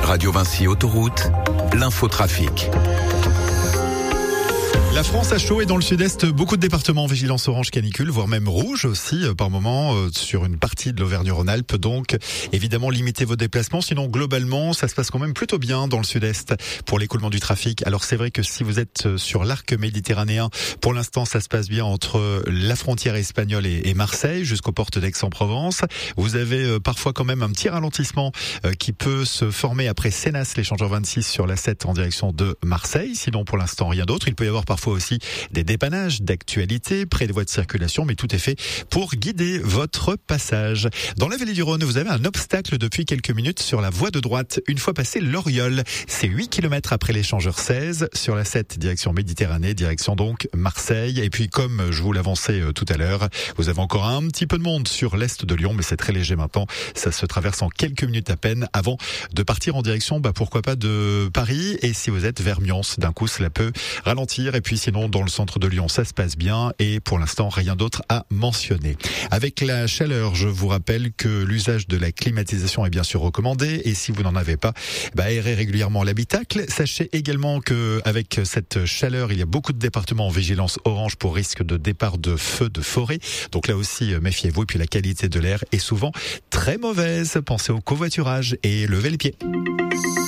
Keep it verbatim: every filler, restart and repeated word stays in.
Radio Vinci Autoroute, l'infotrafic. La France a chaud et dans le sud-est, beaucoup de départements en vigilance orange canicule, voire même rouge aussi euh, par moment euh, sur une partie de l'Auvergne-Rhône-Alpes. Donc évidemment limitez vos déplacements, sinon globalement ça se passe quand même plutôt bien dans le sud-est pour l'écoulement du trafic. Alors c'est vrai que si vous êtes sur l'arc méditerranéen, pour l'instant ça se passe bien entre la frontière espagnole et, et Marseille jusqu'aux portes d'Aix-en-Provence. Vous avez euh, parfois quand même un petit ralentissement euh, qui peut se former après Sénas, l'échangeur vingt-six sur la sept en direction de Marseille. Sinon pour l'instant rien d'autre. Il peut y avoir parfois Parfois aussi des dépannages d'actualité près des voies de circulation, mais tout est fait pour guider votre passage. Dans la vallée du Rhône, vous avez un obstacle depuis quelques minutes sur la voie de droite. Une fois passé l'Oriol, c'est huit kilomètres après l'échangeur seize sur la sept, direction Méditerranée, direction donc Marseille. Et puis comme je vous l'avançais tout à l'heure, vous avez encore un petit peu de monde sur l'est de Lyon, mais c'est très léger maintenant. Ça se traverse en quelques minutes à peine avant de partir en direction, bah pourquoi pas de Paris. Et si vous êtes vers Mions, d'un coup cela peut ralentir. Et puis sinon, dans le centre de Lyon, ça se passe bien et pour l'instant, rien d'autre à mentionner. Avec la chaleur, je vous rappelle que l'usage de la climatisation est bien sûr recommandé et si vous n'en avez pas, bah, aérez régulièrement l'habitacle. Sachez également que avec cette chaleur, il y a beaucoup de départements en vigilance orange pour risque de départ de feux de forêt. Donc là aussi, méfiez-vous. Et puis la qualité de l'air est souvent très mauvaise. Pensez au covoiturage et levez les pieds.